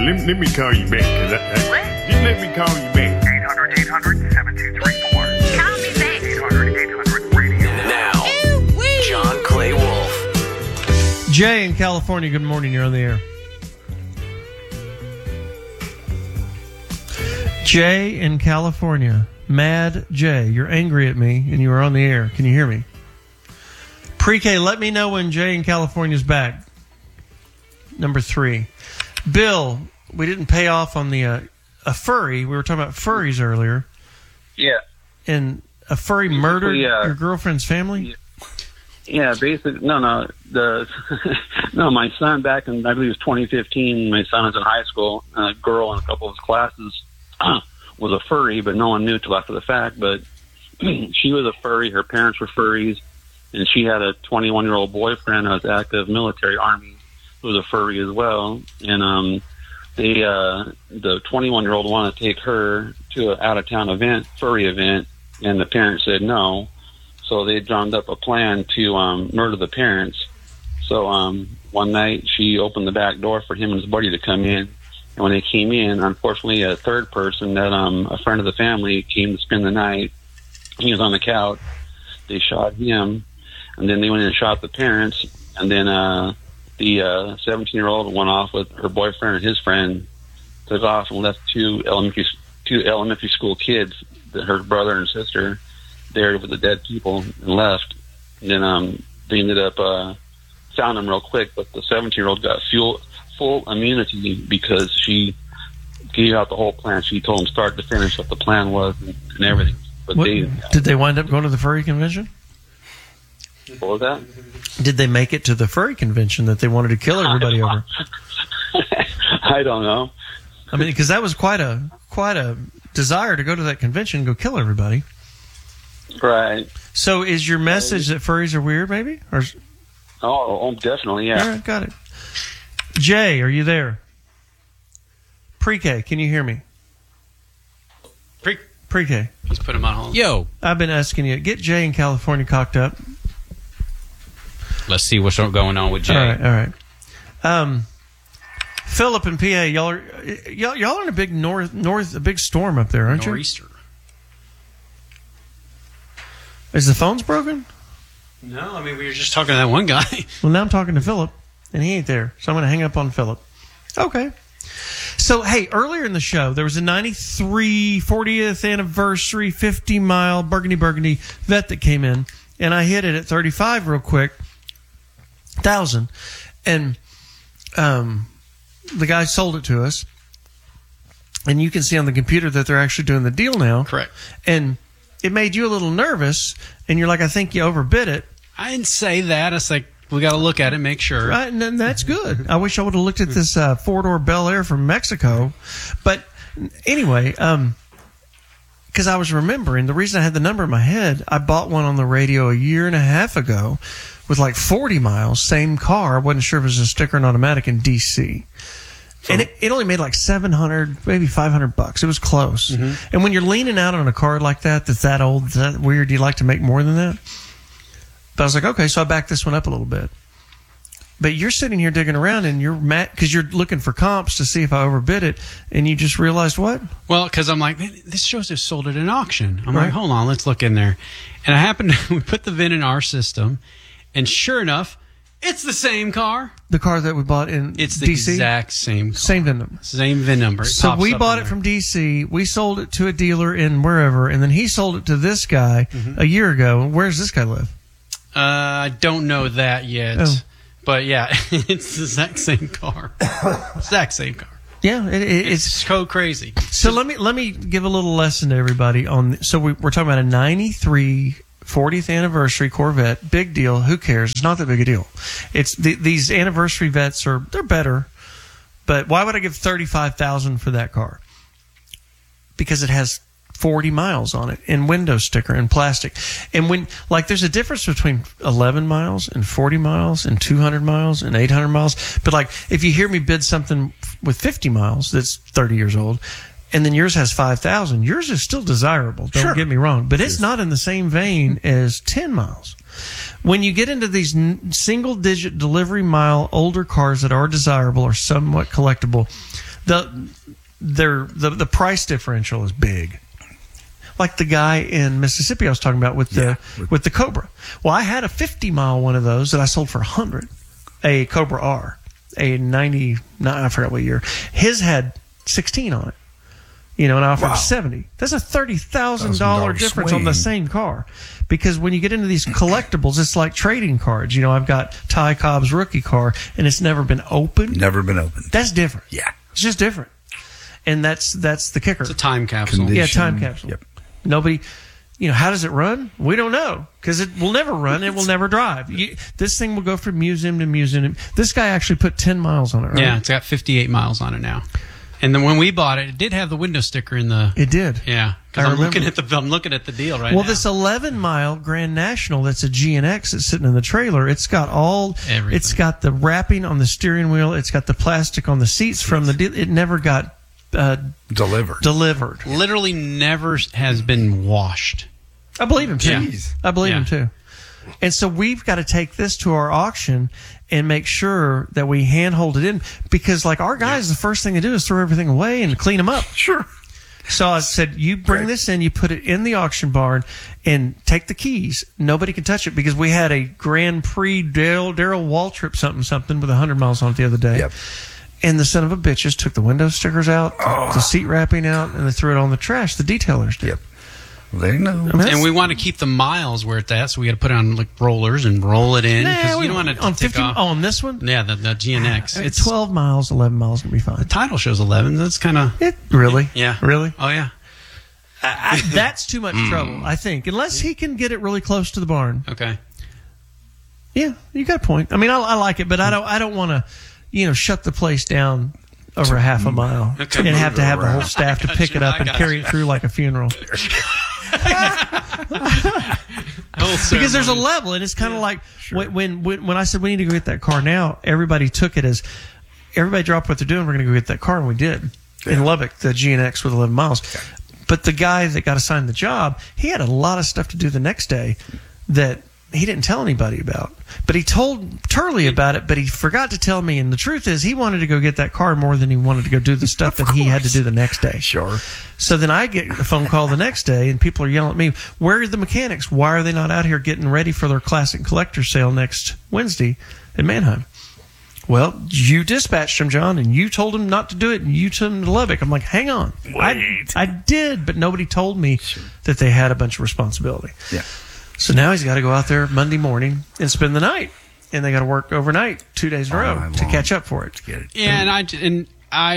let me call you back. What? Just let me call you back. 800-800-7234. Call me back. 800-800-radio. Now, John Clay Wolf. Jay in California, good morning. You're on the air. Jay in California. Mad Jay. You're angry at me and you are on the air. Can you hear me? Pre-K, let me know when Jay in California's back. Number 3. Bill, we didn't pay off on the a furry. We were talking about furries earlier. Yeah. And a furry murdered your girlfriend's family? Yeah, basically, no, my son back in, I believe it was 2015, my son was in high school, and a girl in a couple of his classes was a furry, but no one knew till after the fact, but she was a furry, her parents were furries, and she had a 21-year-old boyfriend who was active military army who was a furry as well, and the 21-year-old wanted to take her to an out-of-town event, furry event, and the parents said no. So they drummed up a plan to murder the parents. So one night she opened the back door for him and his buddy to come in. And when they came in, unfortunately, a third person, that a friend of the family, came to spend the night. He was on the couch. They shot him, and then they went in and shot the parents. And then the 17-year-old went off with her boyfriend and his friend, took off and left two elementary school kids, her brother and sister, there with the dead people, and left. And then they ended up found them real quick, but the 17-year-old got full immunity because she gave out the whole plan. She told them start to finish what the plan was and everything. But did they wind up going to the furry convention? What was that? Did they make it to the furry convention that they wanted to kill everybody over? I don't know. I mean, because that was quite a desire to go to that convention and go kill everybody. Right. So is your message that furries are weird, maybe? Or... Oh, definitely, yeah. All right, got it. Jay, are you there? Pre-K, can you hear me? Pre-K. Just put him on hold. Yo. I've been asking you, get Jay in California cocked up. Let's see what's going on with Jay. All right. Philip and PA, y'all are in a big a big storm up there, aren't you? Nor'easter. Is the phone's broken? No, I mean, we were just talking to that one guy. Well, now I'm talking to Philip, and he ain't there, so I'm going to hang up on Philip. Okay. So, hey, earlier in the show, there was a 93 40th anniversary 50-mile Burgundy vet that came in, and I hit it at 35 real quick, 1,000, and the guy sold it to us, and you can see on the computer that they're actually doing the deal now. Correct. And it made you a little nervous, and you're like, I think you overbid it. I didn't say that. It's like, we got to look at it, make sure. Right, and that's good. I wish I would have looked at this four-door Bel Air from Mexico. But anyway, because I was remembering, the reason I had the number in my head, I bought one on the radio a year and a half ago with like 40 miles, same car. I wasn't sure if it was a sticker and automatic in D.C., and it only made like $700, maybe $500. It was close. Mm-hmm. And when you're leaning out on a car like that's that old, is that weird? Do you like to make more than that? But I was like, okay, so I backed this one up a little bit. But you're sitting here digging around, and you're mad because you're looking for comps to see if I overbid it, and you just realized what? Well, because I'm like, man, this shows just sold at an auction. I'm like, hold on, let's look in there. And I happened to we put the VIN in our system, and sure enough, it's the same car. The car that we bought in It's the DC? exact same car. Same VIN number. Same VIN number. So we bought it from D.C. We sold it to a dealer in wherever, and then he sold it to this guy a year ago. Where's this guy live? I don't know that yet. Oh. But yeah, it's the exact same car. Exact same car. Yeah, it's so crazy. So let me give a little lesson to everybody on. So we're talking about a 93 40th anniversary Corvette. Big deal. Who cares? It's not that big a deal. It's these anniversary vets they're better. But why would I give $35,000 for that car? Because it has 40 miles on it and window sticker and plastic. And when, like, there's a difference between 11 miles and 40 miles and 200 miles and 800 miles. But like, if you hear me bid something with 50 miles that's 30 years old, and then yours has 5,000. Yours is still desirable. Don't get me wrong, but it's not in the same vein as 10 miles. When you get into these single-digit delivery mile older cars that are desirable or somewhat collectible, the price differential is big. Like the guy in Mississippi I was talking about with the Cobra. Well, I had a 50-mile one of those that I sold for $100, a Cobra R, a 90, I forgot what year. His had 16 on it. And I offered 70. That's a $30,000 difference on the same car. Because when you get into these collectibles, it's like trading cards. I've got Ty Cobb's rookie car, and it's never been opened. Never been opened. That's different. Yeah. It's just different. And that's the kicker. It's a time capsule. Yeah, time capsule. Yep. Nobody, how does it run? We don't know because it will never run. It will never drive. This thing will go from museum to museum. This guy actually put 10 miles on it, right? Yeah, it's got 58 miles on it now. And then when we bought it, it did have the window sticker in the. It did. Yeah, because I'm looking at the deal right now. Well, this 11-mile Grand National that's a GNX that's sitting in the trailer. It's got everything. It's got the wrapping on the steering wheel. It's got the plastic on the seats from the deal. It never got delivered. Literally never has been washed. I believe him too. Yeah. I believe him too. And so we've got to take this to our auction and make sure that we handhold it in because, like, our guys, the first thing they do is throw everything away and clean them up. Sure. So I said, you bring this in, you put it in the auction barn, and take the keys. Nobody can touch it because we had a Grand Prix Darrell Waltrip something with 100 miles on it the other day. Yep. And the son of a bitches took the window stickers out, the seat wrapping out, and they threw it all in the trash. The detailers did. Yep. They know. And we want to keep the miles where it's at, so we got to put it on like rollers and roll it in because you don't want it to on take 50, off. on this one? Yeah, the GNX. It's 12 miles, 11 miles going to be fine. The title shows 11. That's kind of. Really? Yeah. Really? Oh, yeah. That's too much trouble, I think. Unless he can get it really close to the barn. Okay. Yeah, you got a point. I mean, I like it, but I don't want to, shut the place down over a half a mile and have to have the whole staff to pick it up and carry it through like a funeral. Because there's a level, and it's kind of like when I said we need to go get that car now, everybody took it as everybody dropped what they're doing. We're going to go get that car, and we did in Lubbock, the GNX with 11 miles. But the guy that got assigned the job, he had a lot of stuff to do the next day that he didn't tell anybody about. But he told Turley about it, but he forgot to tell me. And the truth is, he wanted to go get that car more than he wanted to go do the stuff that he had to do the next day. Sure. So then I get a phone call the next day, and people are yelling at me, where are the mechanics? Why are they not out here getting ready for their classic collector sale next Wednesday in Manheim? Well, you dispatched them, John, and you told them not to do it, and you took them to Lubbock. I'm like, hang on. Wait. I did, but nobody told me that they had a bunch of responsibility. Yeah. So now he's got to go out there Monday morning and spend the night, and they got to work overnight 2 days in a row to catch up for it. Yeah, and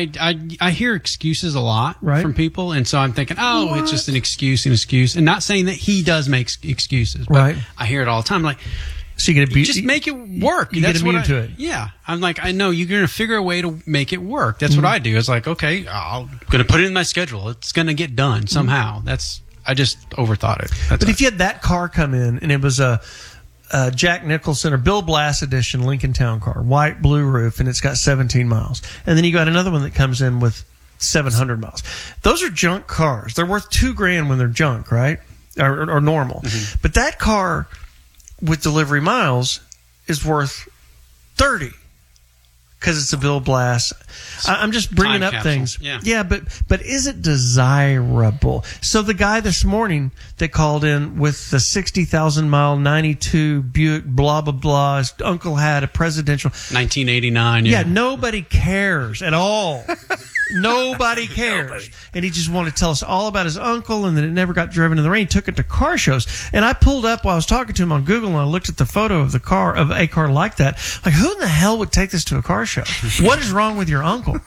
I hear excuses a lot from people, and so I'm thinking, it's just an excuse, and not saying that he does make excuses, but I hear it all the time. Like, so you just make it work. You get immune to it. Yeah, I'm like, I know you're going to figure a way to make it work. That's what I do. It's like, okay, I'm going to put it in my schedule. It's going to get done somehow. I just overthought it. But if you had that car come in and it was a Jack Nicholson or Bill Blass edition Lincoln Town car, white, blue roof, and it's got 17 miles, and then you got another one that comes in with 700 miles. Those are junk cars. They're worth $2,000 when they're junk, right? Or normal. Mm-hmm. But that car with delivery miles is worth 30 because it's a Bill Blass. I'm just bringing up things. Yeah, but is it desirable? So the guy this morning that called in with the 60,000 mile 92 Buick, blah blah blah. His uncle had a presidential 1989. Yeah, nobody cares at all. Nobody cares. And he just wanted to tell us all about his uncle and that it never got driven in the rain. He took it to car shows. And I pulled up while I was talking to him on Google and I looked at the photo of the car, of a car like that. Like, who in the hell would take this to a car show? What is wrong with your uncle?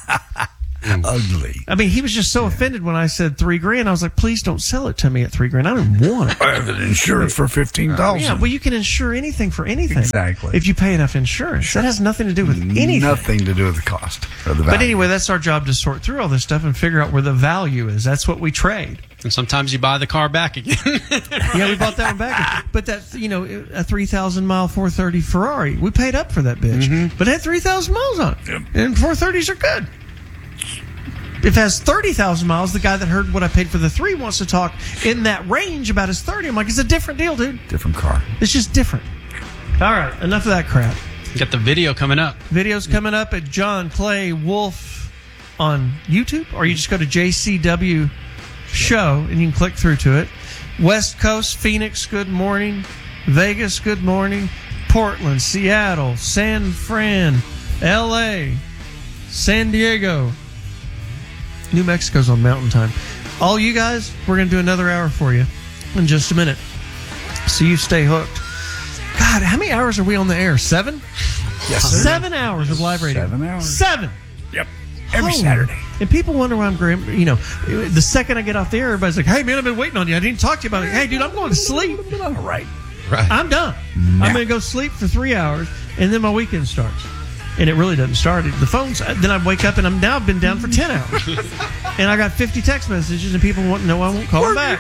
Ugly. I mean, he was just so offended when I said $3,000. I was like, please don't sell it to me at $3,000. I don't want it. I have an insurance for $15,000. Yeah, well, you can insure anything for anything. Exactly. If you pay enough insurance. Sure. That has nothing to do with anything. Nothing to do with the cost or the value. But anyway, that's our job to sort through all this stuff and figure out where the value is. That's what we trade. And sometimes you buy the car back again. Yeah, we bought that one back. But that, a 3,000 mile 430 Ferrari, we paid up for that bitch. Mm-hmm. But it had 3,000 miles on it. Yep. And 430s are good. If it has 30,000 miles, the guy that heard what I paid for the 3 wants to talk in that range about his 30. I'm like, it's a different deal, dude. Different car. It's just different. All right, enough of that crap. Got the video coming up. Video's coming up at John Clay Wolf on YouTube, or you just go to JCW Show and you can click through to it. West Coast, Phoenix, good morning. Vegas, good morning. Portland, Seattle, San Fran, LA, San Diego. New Mexico's on Mountain Time. All you guys, we're going to do another hour for you in just a minute. So you stay hooked. God, how many hours are we on the air? 7? Yes, sir. 7 hours of live radio. 7 hours. 7. Yep. Every Holy. Saturday. And people wonder why I'm grim. You know, the second I get off the air, everybody's like, hey, man, I've been waiting on you. I didn't talk to you about it. Hey, dude, I'm going to sleep. All right. I'm done. I'm going to go sleep for 3 hours, and then my weekend starts. And it really doesn't start. The phone's, then I wake up, and I've been down for 10 hours. And I got 50 text messages, and people want to know I won't call them back.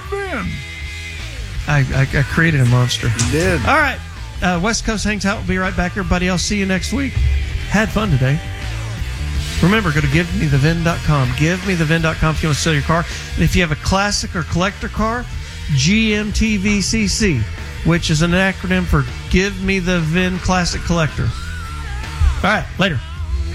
I created a monster. You did. All right. West Coast Hangs Out. We'll be right back, everybody else. See you next week. Had fun today. Remember, go to GiveMeTheVin.com. GiveMeTheVin.com if you want to sell your car. And if you have a classic or collector car, GMTVCC, which is an acronym for Give Me the VIN Classic Collector. All right, later.